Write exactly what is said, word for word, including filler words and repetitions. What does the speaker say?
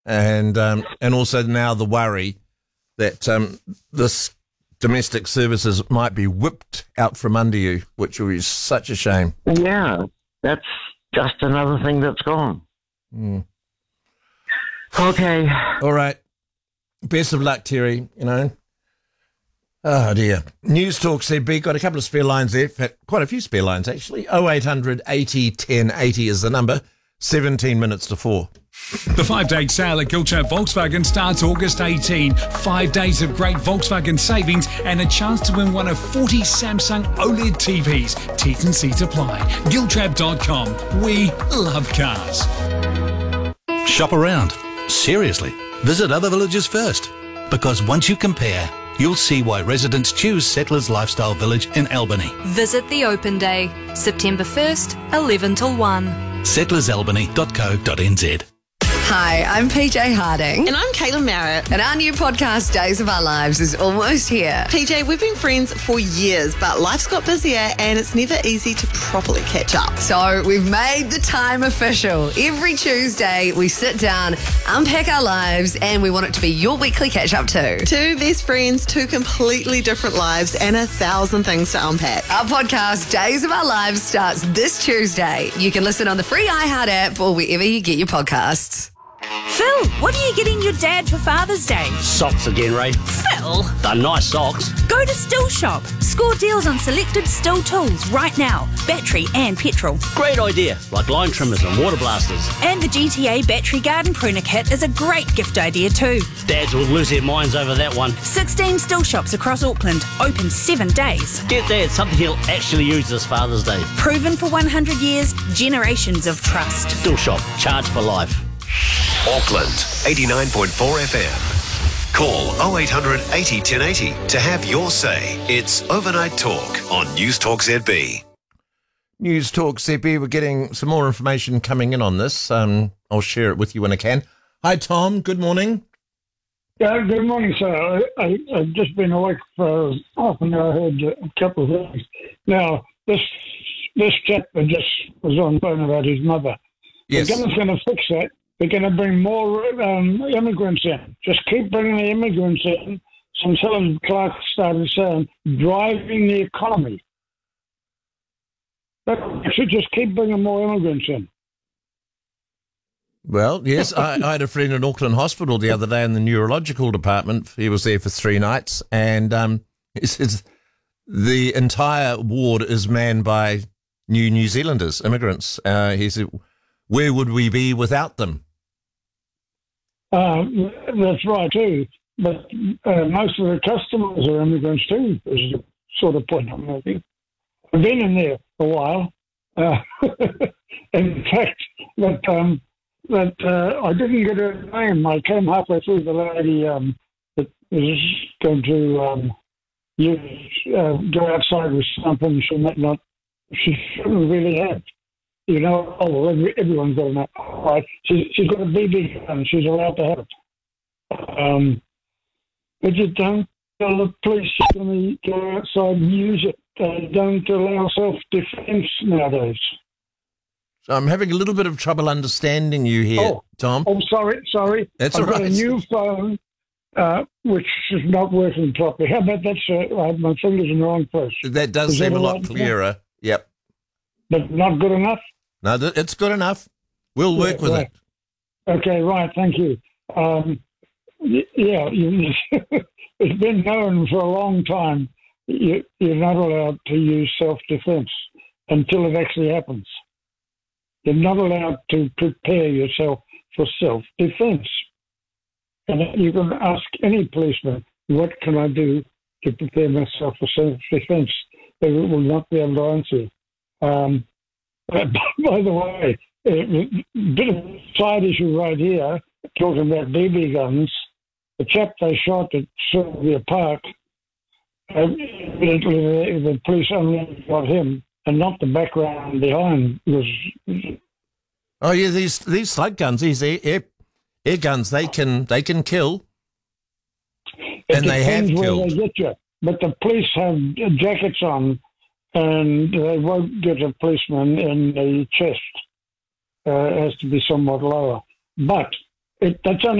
and um, and also now the worry that um, this domestic services might be whipped out from under you, which is such a shame. Yeah, that's just another thing that's gone. Mm. Okay. All right. Best of luck, Terry, you know. Oh, dear. News Talk Z B, got a couple of spare lines there. In fact, quite a few spare lines, actually. oh eight hundred eighty ten eighty is the number. seventeen minutes to four. The five-day sale at Giltrap Volkswagen starts August eighteenth. Five days of great Volkswagen savings and a chance to win one of forty Samsung OLED T Vs. T's and C's apply. Giltrap dot com. We love cars. Shop around. Seriously. Visit other villages first. Because once you compare, you'll see why residents choose Settlers Lifestyle Village in Albany. Visit the open day, September first, eleven till one. settlers albany dot co dot n z. Hi, I'm P J Harding. And I'm Caitlin Merritt. And our new podcast, Days of Our Lives, is almost here. P J, we've been friends for years, but life's got busier and it's never easy to properly catch up. So we've made the time official. Every Tuesday, we sit down, unpack our lives, and we want it to be your weekly catch-up too. Two best friends, two completely different lives, and a thousand things to unpack. Our podcast, Days of Our Lives, starts this Tuesday. You can listen on the free iHeart app or wherever you get your podcasts. Phil, what are you getting your dad for Father's Day? Socks again, Ray. Phil! They're nice socks. Go to Still Shop. Score deals on selected Still tools right now. Battery and petrol. Great idea, like line trimmers and water blasters. And the G T A Battery Garden Pruner Kit is a great gift idea too. Dads will lose their minds over that one. sixteen Still Shops across Auckland, open seven days. Get Dad something he'll actually use this Father's Day. Proven for one hundred years, generations of trust. Still Shop, charge for life. Auckland, eighty-nine point four F M. Call oh eight hundred eighty ten eighty to have your say. It's Overnight Talk on News Talk Z B. News Talk Z B, we're getting some more information coming in on this. Um, I'll share it with you when I can. Hi, Tom. Good morning. Yeah, good morning, sir. I, I, I've just been awake for half an hour. I heard a couple of things. Now, this this chap that just was on the phone about his mother. Yes. The government's going to fix that. They're going to bring more um, immigrants in. Just keep bringing the immigrants in. Some Helen Clark started saying, driving the economy. But we should just keep bringing more immigrants in. Well, yes, I, I had a friend in Auckland Hospital the other day in the neurological department. He was there for three nights, and um, he says the entire ward is manned by new New Zealanders, immigrants. Uh, he said, where would we be without them? Uh, that's right, too. But uh, most of the customers are immigrants, too, is the sort of point I'm making. I've been in there a while. Uh, in fact, that, um, that uh, I didn't get her name. I came halfway through the lady um, that was going to um, use, uh, go outside with something she might not, she shouldn't really have. You know, oh, well, every, everyone's got an all right. She, she's got a B B gun. She's allowed to have it. Um, but you don't tell the police you're going to go outside and use it. They don't allow self-defense nowadays. So I'm having a little bit of trouble understanding you here, oh, Tom. Oh, sorry, sorry. That's I've all right. got a new phone, uh, which is not working properly. How about that, sir? I have my fingers in the wrong place. That does Is seem that a lot right? clearer. Yep. But not good enough? No, th- it's good enough. We'll work Yeah, with right. it. Okay, right. Thank you. Um, y- yeah, you, it's been known for a long time. You, you're not allowed to use self-defense until it actually happens. You're not allowed to prepare yourself for self-defense. And you can ask any policeman, what can I do to prepare myself for self-defense? They will not be able to answer. Um, by the way, a bit of a side issue right here, talking about B B guns. The chap they shot at Sylvia Park, uh, evidently the, the police only got him and not the background behind. Was Oh yeah, these these slug guns, these air, air, air guns, they can they can kill, and they have depends where killed. they get you. But the police have jackets on, and they won't get a policeman in the chest. Uh, it has to be somewhat lower. But it, that's only